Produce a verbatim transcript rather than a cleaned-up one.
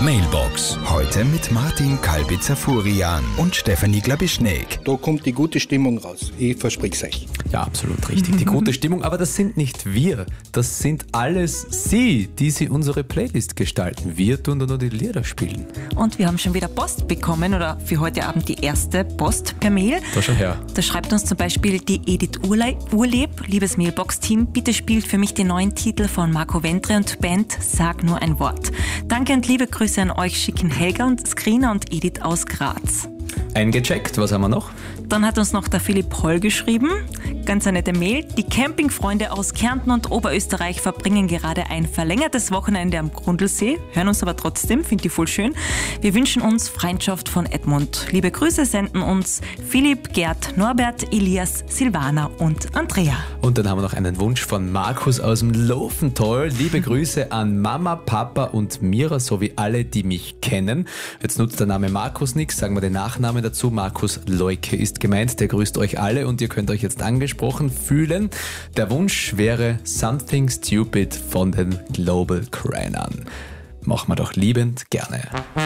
Mailbox. Heute mit Martin Kalbitzer-Furian und Stefanie Glabischneck. Da kommt die gute Stimmung raus. Ich verspreche es euch. Ja, absolut richtig. Die gute Stimmung, aber das sind nicht wir. Das sind alles Sie, die Sie unsere Playlist gestalten. Wir tun da nur die Lieder spielen. Und wir haben schon wieder Post bekommen oder für heute Abend die erste Post per Mail. Da schon her. Da schreibt uns zum Beispiel die Edith Urle- Urleb. Liebes Mailbox-Team, bitte spielt für mich den neuen Titel von Marco Ventre und Band Sag nur ein Wort. Danke und liebe Grüße an euch schicken Helga und Skrina und Edith aus Graz. Eingecheckt, was haben wir noch? Dann hat uns noch der Philipp Holl geschrieben, ganz eine nette Mail. Die Campingfreunde aus Kärnten und Oberösterreich verbringen gerade ein verlängertes Wochenende am Grundlsee, hören uns aber trotzdem, finde ich voll schön. Wir wünschen uns Freundschaft von Edmund. Liebe Grüße senden uns Philipp, Gerd, Norbert, Elias, Silvana und Andrea. Und dann haben wir noch einen Wunsch von Markus aus dem Lovental. Liebe Grüße an Mama, Papa und Mira sowie alle, die mich kennen. Jetzt nutzt der Name Markus nichts, sagen wir den Nachnamen dazu. Markus Leuke ist gemeint, der grüßt euch alle und ihr könnt euch jetzt angesprochen fühlen. Der Wunsch wäre Something Stupid von den Global Cranern. Machen wir doch liebend gerne.